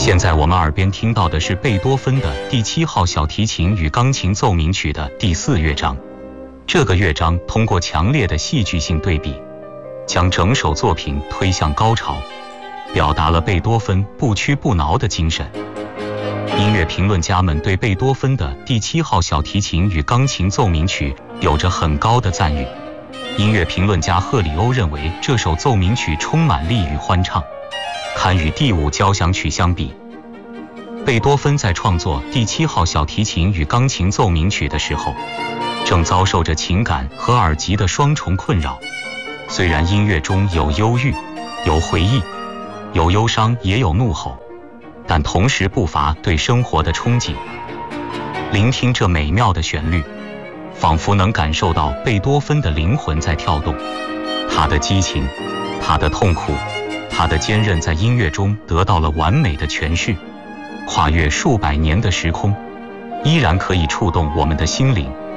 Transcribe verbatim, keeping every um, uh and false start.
现在我们耳边听到的是贝多芬的第七号小提琴与钢琴奏鸣曲的第四乐章。这个乐章通过强烈的戏剧性对比，将整首作品推向高潮，表达了贝多芬不屈不挠的精神。音乐评论家们对贝多芬的第七号小提琴与钢琴奏鸣曲有着很高的赞誉。音乐评论家赫里欧认为这首奏鸣曲充满力与欢畅，堪与第五交响曲相比。贝多芬在创作第七号小提琴与钢琴奏鸣曲的时候，正遭受着情感和耳疾的双重困扰。虽然音乐中有忧郁，有回忆，有忧伤，也有怒吼，但同时不乏对生活的憧憬。聆听这美妙的旋律，仿佛能感受到贝多芬的灵魂在跳动，他的激情，他的痛苦，他的坚韧在音乐中得到了完美的诠释，跨越数百年的时空，依然可以触动我们的心灵。